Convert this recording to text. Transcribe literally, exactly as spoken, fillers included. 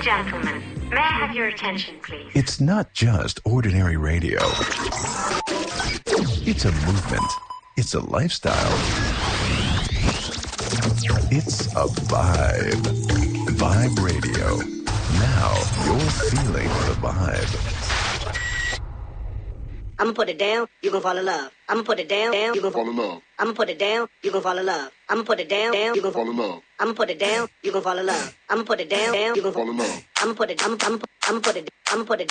gentlemen, may I have your attention, please? It's not just ordinary radio. It's a movement. It's a lifestyle. It's a vibe. Vibe Radio. Now you're feeling the vibe. I'ma put it down, you gon' fall in love. I'ma put it down, down, you gon' fall in love. I'ma put it down, you gon' fall in love. I'ma put it down, down, you gon' fall in love. I'ma put it down, you gon' fall in love. I'ma put it down, down, you gon' fall in love. I'ma put it, I'ma, I'ma, I'ma put it, I'ma put it,